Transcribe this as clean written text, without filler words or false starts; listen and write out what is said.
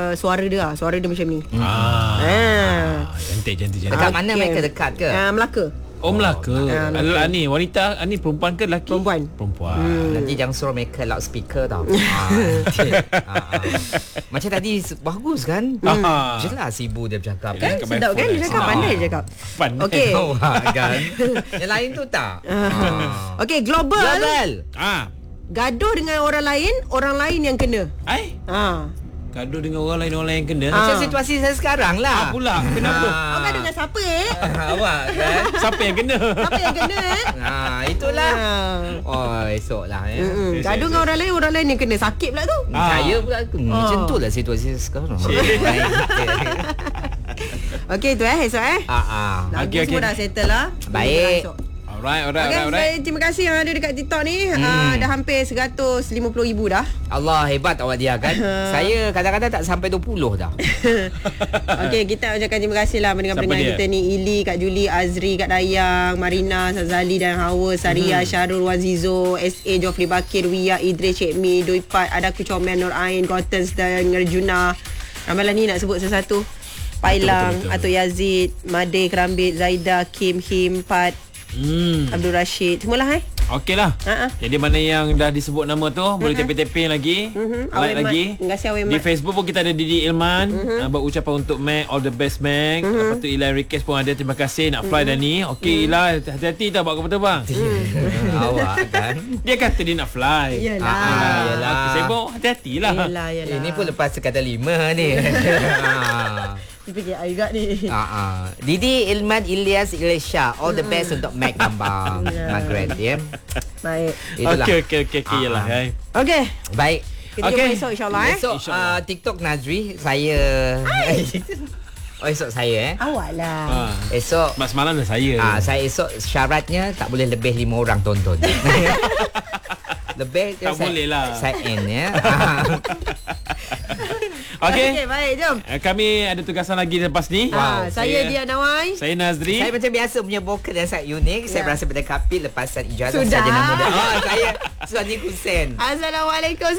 suara dia macam ni. Cantik. Dekat mana mereka, dekat ke? Melaka. Oh, Melaka. Ni wanita, ni perempuan ke lelaki? Perempuan. Nanti jangan suruh mereka loudspeaker tau. Macam tadi bagus kan? Jelas ibu dia bercakap Kan sedap kan? Dia cakap pandai je cakap. Okey. Kan? Yang lain tu tak. Okey, global. Gaduh dengan orang lain yang kena. Gaduh dengan orang lain yang kena. Macam situasi saya sekarang lah. Pula kenapa? Awak gaduh dengan siapa Awak kan? Siapa yang kena? Siapa yang kena Itulah. Esok lah gaduh dengan orang lain yang kena. Sakit pula tu. Saya pula macam tu lah situasi sekarang. Okey tu esok Lagu semua dah settle lah. Baik. Alright. Terima kasih yang ada dekat TikTok ni. Dah hampir 150,000 dah. Allah, hebat awak dia kan. Saya kadang-kadang tak sampai 20 dah. Okey, kita ucapkan terima kasih lah pendengar-pendengar kita ni. Ili, Kak Julie, Azri, Kak Dayang, Marina, Sazali dan Hawa, Saria, Syarul, Wazizo, SA, Jofri Bakir, Wia, Idris, Cik Mi, Duipat, Adaku Comel, Nur Ain, Gotens dan Ngerjuna. Ramalan ni nak sebut satu-satu. Pailang, Atuk Yazid, Made, Kerambit, Zaida, Kim, Him, Pat, Abdul Rashid, semualah Okey lah. Jadi mana yang dah disebut nama tu boleh taping lagi, like lagi. Terima kasih Awai Mat. Di Facebook pun kita ada Didi Ilman, berucapan untuk Mac, all the best Mac. Lepas tu Ilan Rikes pun ada, terima kasih nak fly dah ni. Okey Ilan, hati-hati tau buat kapal terbang. Awak kan. Dia kata dia nak fly. Yalah. Aku sibuk, hati-hatilah. Yalah. Ini pun lepas sekata 5 ni. Fikir juga ni. Didi, Ilman, Ilyas, Ilesha, all the best untuk Mac Gambang, Margaret ya. Baik. Itulah. Okey yalah. Okey. Baik. Kita jumpa esok insyaAllah Esok TikTok Nazri saya. Esok saya Awak lah. Esok Mas malam dah saya. saya esok syaratnya tak boleh lebih 5 orang tonton. Lebih tak boleh lah. Sign in ya. Okey, baik, jom. Kami ada tugasan lagi lepas ni. Saya Dia Nawai. Saya Nazri. Saya macam biasa punya vokal yang sangat unik. Saya berasa berdekati lepasan ijazah Sudah. sarjana muda. Saya Suhani Hussein. Assalamualaikum.